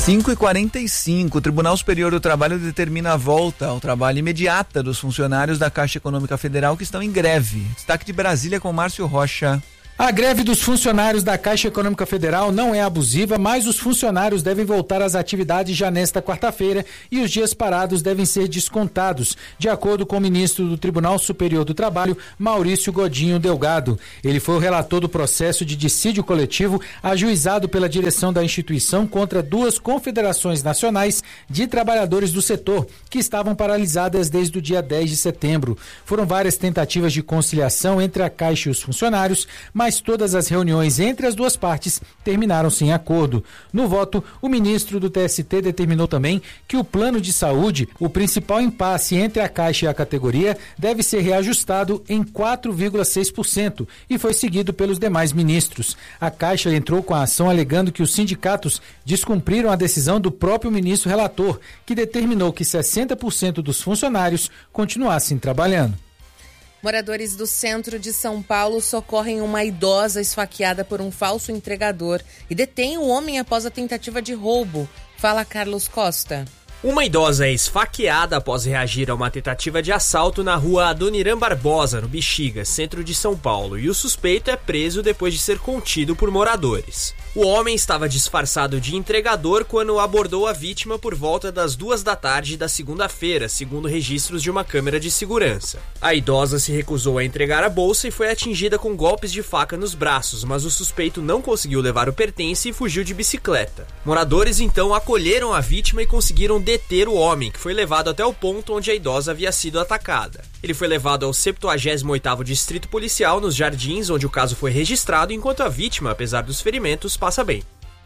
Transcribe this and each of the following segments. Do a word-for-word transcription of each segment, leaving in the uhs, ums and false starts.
cinco e quarenta e cinco, o Tribunal Superior do Trabalho determina a volta ao trabalho imediata dos funcionários da Caixa Econômica Federal que estão em greve. Destaque de Brasília com Márcio Rocha. A greve dos funcionários da Caixa Econômica Federal não é abusiva, mas os funcionários devem voltar às atividades já nesta quarta-feira e os dias parados devem ser descontados, de acordo com o ministro do Tribunal Superior do Trabalho, Maurício Godinho Delgado. Ele foi o relator do processo de dissídio coletivo ajuizado pela direção da instituição contra duas confederações nacionais de trabalhadores do setor, que estavam paralisadas desde o dia dez de setembro. Foram várias tentativas de conciliação entre a Caixa e os funcionários, mas Mas todas as reuniões entre as duas partes terminaram sem acordo. No voto, o ministro do T S T determinou também que o plano de saúde, o principal impasse entre a Caixa e a categoria, deve ser reajustado em quatro vírgula seis por cento e foi seguido pelos demais ministros. A Caixa entrou com a ação alegando que os sindicatos descumpriram a decisão do próprio ministro relator, que determinou que sessenta por cento dos funcionários continuassem trabalhando. Moradores do centro de São Paulo socorrem uma idosa esfaqueada por um falso entregador e detêm o homem após a tentativa de roubo. Fala Carlos Costa. Uma idosa é esfaqueada após reagir a uma tentativa de assalto na rua Adoniran Barbosa, no Bexiga, centro de São Paulo, e o suspeito é preso depois de ser contido por moradores. O homem estava disfarçado de entregador quando abordou a vítima por volta das duas da tarde da segunda-feira, segundo registros de uma câmera de segurança. A idosa se recusou a entregar a bolsa e foi atingida com golpes de faca nos braços, mas o suspeito não conseguiu levar o pertence e fugiu de bicicleta. Moradores então acolheram a vítima e conseguiram deter o homem, que foi levado até o ponto onde a idosa havia sido atacada. Ele foi levado ao septuagésimo oitavo Distrito Policial, nos Jardins, onde o caso foi registrado, enquanto a vítima, apesar dos ferimentos, passa bem.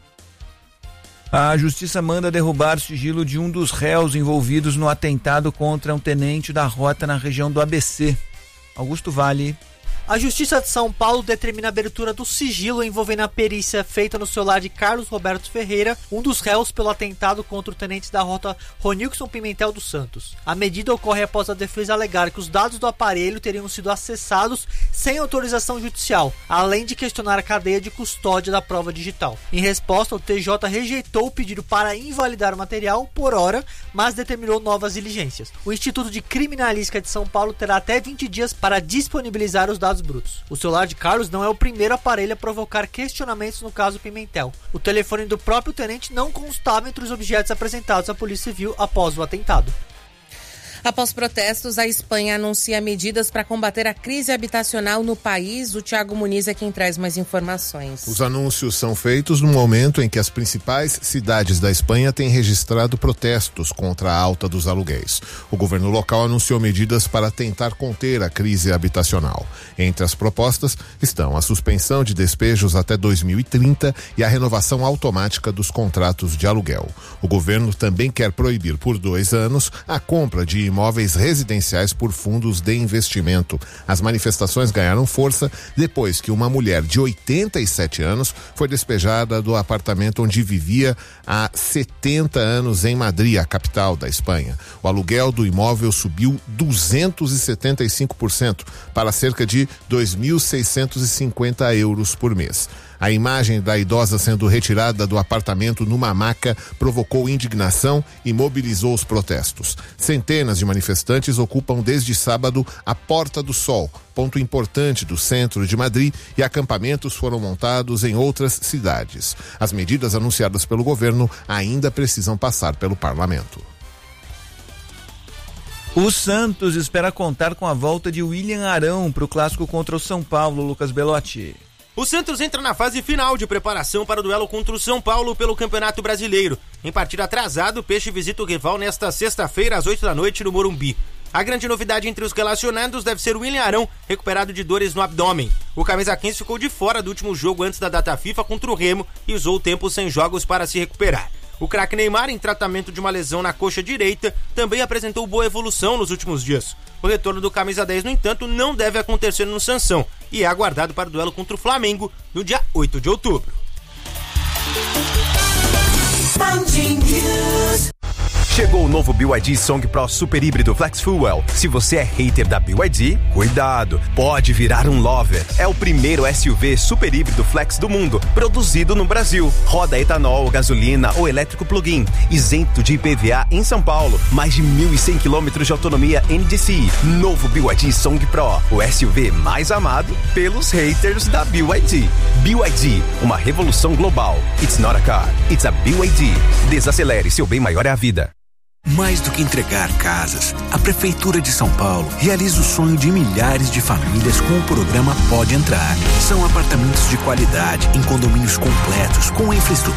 A Justiça manda derrubar o sigilo de um dos réus envolvidos no atentado contra um tenente da rota na região do A B C. Augusto Vale. A Justiça de São Paulo determina a abertura do sigilo envolvendo a perícia feita no celular de Carlos Roberto Ferreira, um dos réus pelo atentado contra o tenente da rota Ronilson Pimentel dos Santos. A medida ocorre após a defesa alegar que os dados do aparelho teriam sido acessados sem autorização judicial, além de questionar a cadeia de custódia da prova digital. Em resposta, o T J rejeitou o pedido para invalidar o material por hora, mas determinou novas diligências. O Instituto de Criminalística de São Paulo terá até vinte dias para disponibilizar os dados brutos. O celular de Carlos não é o primeiro aparelho a provocar questionamentos no caso Pimentel. O telefone do próprio tenente não constava entre os objetos apresentados à Polícia Civil após o atentado. Após protestos, a Espanha anuncia medidas para combater a crise habitacional no país. O Thiago Muniz é quem traz mais informações. Os anúncios são feitos no momento em que as principais cidades da Espanha têm registrado protestos contra a alta dos aluguéis. O governo local anunciou medidas para tentar conter a crise habitacional. Entre as propostas estão a suspensão de despejos até dois mil e trinta e a renovação automática dos contratos de aluguel. O governo também quer proibir por dois anos a compra de imóveis residenciais por fundos de investimento. As manifestações ganharam força depois que uma mulher de oitenta e sete anos foi despejada do apartamento onde vivia há setenta anos em Madrid, a capital da Espanha. O aluguel do imóvel subiu duzentos e setenta e cinco por cento para cerca de dois mil seiscentos e cinquenta euros por mês. A imagem da idosa sendo retirada do apartamento numa maca provocou indignação e mobilizou os protestos. Centenas de manifestantes ocupam desde sábado a Porta do Sol, ponto importante do centro de Madrid, e acampamentos foram montados em outras cidades. As medidas anunciadas pelo governo ainda precisam passar pelo parlamento. O Santos espera contar com a volta de William Arão para o clássico contra o São Paulo. Lucas Belotti. O Santos entra na fase final de preparação para o duelo contra o São Paulo pelo Campeonato Brasileiro. Em partida atrasada, o Peixe visita o rival nesta sexta-feira às oito da noite no Morumbi. A grande novidade entre os relacionados deve ser o William Arão, recuperado de dores no abdômen. O camisa quinze ficou de fora do último jogo antes da data FIFA contra o Remo e usou o tempo sem jogos para se recuperar. O craque Neymar, em tratamento de uma lesão na coxa direita, também apresentou boa evolução nos últimos dias. O retorno do camisa dez, no entanto, não deve acontecer no Sansão e é aguardado para o duelo contra o Flamengo no dia oito de outubro. Chegou o novo B Y D Song Pro Super Híbrido Flex Fuel. Se você é hater da B Y D, cuidado, pode virar um lover. É o primeiro S U V super híbrido flex do mundo, produzido no Brasil. Roda etanol, gasolina ou elétrico plug-in, isento de I P V A em São Paulo. Mais de mil e cem quilômetros de autonomia N D C I. Novo B Y D Song Pro, o S U V mais amado pelos haters da B Y D. B Y D, uma revolução global. It's not a car, it's a B Y D. Desacelere, seu bem maior é a vida. Mais do que entregar casas, a Prefeitura de São Paulo realiza o sonho de milhares de famílias com o programa Pode Entrar. São apartamentos de qualidade em condomínios completos com infraestrutura